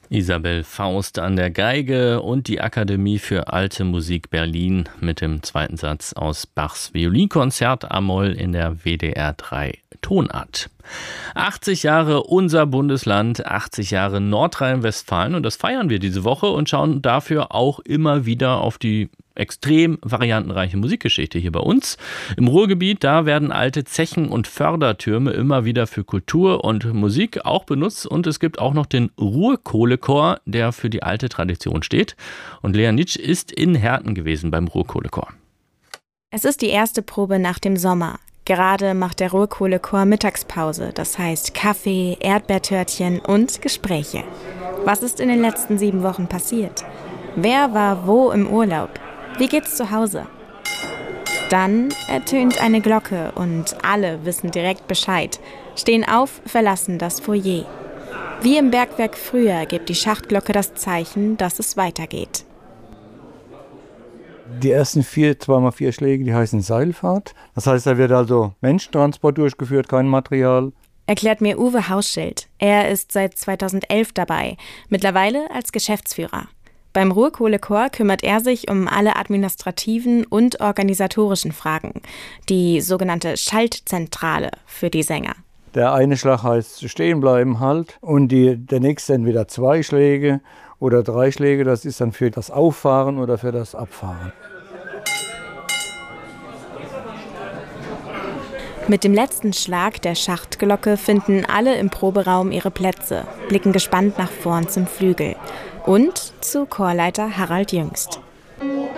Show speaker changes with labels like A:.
A: Isabel Faust an der Geige und die Akademie für Alte Musik Berlin mit dem zweiten Satz aus Bachs Violinkonzert A-Moll in der WDR 3 Tonart. 80 Jahre unser Bundesland, 80 Jahre Nordrhein-Westfalen, und das feiern wir diese Woche und schauen dafür auch immer wieder auf die extrem variantenreiche Musikgeschichte hier bei uns. Im Ruhrgebiet, da werden alte Zechen und Fördertürme immer wieder für Kultur und Musik auch benutzt, und es gibt auch noch den Ruhrkohlechor, der für die alte Tradition steht. Und Lea Nitsch ist in Herten gewesen beim Ruhrkohlechor.
B: Es ist die erste Probe nach dem Sommer. Gerade macht der Ruhrkohlechor Mittagspause, das heißt Kaffee, Erdbeertörtchen und Gespräche. Was ist in den letzten 7 Wochen passiert? Wer war wo im Urlaub? Wie geht's zu Hause? Dann ertönt eine Glocke und alle wissen direkt Bescheid, stehen auf, verlassen das Foyer. Wie im Bergwerk früher gibt die Schachtglocke das Zeichen, dass es weitergeht.
C: Die ersten 2x4 Schläge, die heißen Seilfahrt. Das heißt, da wird also Menschentransport durchgeführt, kein Material.
B: Erklärt mir Uwe Hausschild. Er ist seit 2011 dabei, mittlerweile als Geschäftsführer. Beim Ruhrkohlechor kümmert er sich um alle administrativen und organisatorischen Fragen. Die sogenannte Schaltzentrale für die Sänger.
C: Der eine Schlag heißt stehen bleiben, halt. Und der nächste entweder 2 Schläge oder 3 Schläge. Das ist dann für das Auffahren oder für das Abfahren.
B: Mit dem letzten Schlag der Schachtglocke finden alle im Proberaum ihre Plätze, blicken gespannt nach vorn zum Flügel und zu Chorleiter Harald Jüngst.